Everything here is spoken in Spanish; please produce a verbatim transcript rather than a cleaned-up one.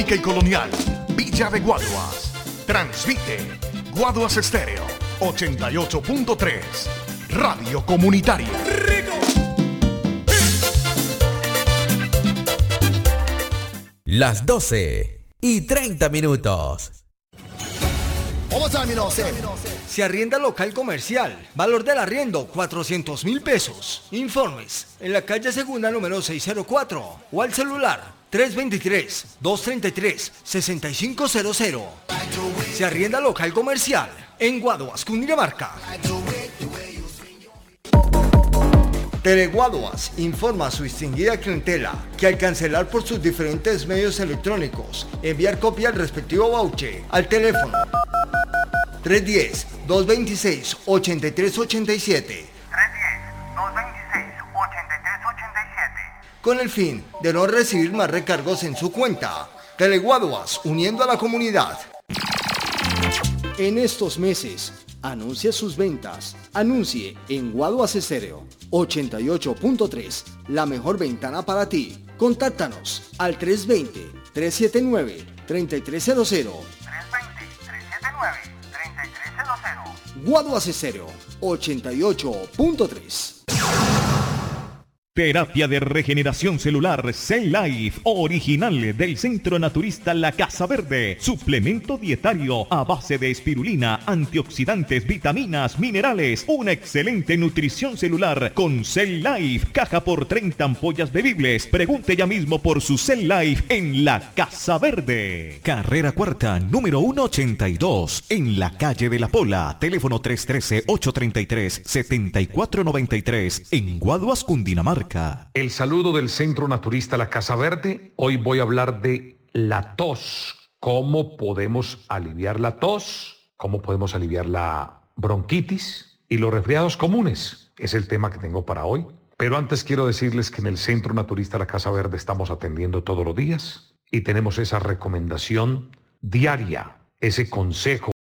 América y Colonial, Villa de Guaduas. Transmite Guaduas Estéreo ochenta y ocho punto tres, Radio Comunitaria. Las doce y treinta minutos. Se arrienda local comercial. Valor del arriendo, cuatrocientos mil pesos. Informes en la calle Segunda, número seiscientos cuatro. O al celular tres dos tres, dos tres tres, seis cinco cero cero. Se arrienda local comercial en Guaduas, Cundinamarca. Teleguaduas informa a su distinguida clientela que al cancelar por sus diferentes medios electrónicos, enviar copia al respectivo voucher al teléfono tres uno cero, dos dos seis, ocho tres ocho siete tres uno cero, dos dos seis, ocho tres ocho siete con el fin de no recibir más recargos en su cuenta. Teleguaduas, uniendo a la comunidad. En estos meses, anuncie sus ventas. Anuncie en Guaduas Estéreo ochenta y ocho punto tres, la mejor ventana para ti. Contáctanos al tres dos cero, tres siete nueve, tres tres cero cero. tres dos cero, tres siete nueve, tres tres cero cero. Guaduas Estéreo ochenta y ocho punto tres. Terapia de regeneración celular Cell Life, original del Centro Naturista La Casa Verde. Suplemento dietario a base de espirulina, antioxidantes, vitaminas, minerales. Una excelente nutrición celular con Cell Life. Caja por treinta ampollas bebibles. Pregunte ya mismo por su Cell Life en La Casa Verde. Carrera Cuarta, número ciento ochenta y dos, en la calle de La Pola. Teléfono tres uno tres, ocho tres tres, siete cuatro nueve tres, en Guaduas, Cundinamarca. El saludo del Centro Naturista La Casa Verde. Hoy voy a hablar de la tos. ¿Cómo podemos aliviar la tos? ¿Cómo podemos aliviar la bronquitis? Y los resfriados comunes. Es el tema que tengo para hoy. Pero antes quiero decirles que en el Centro Naturista La Casa Verde estamos atendiendo todos los días y tenemos esa recomendación diaria, ese consejo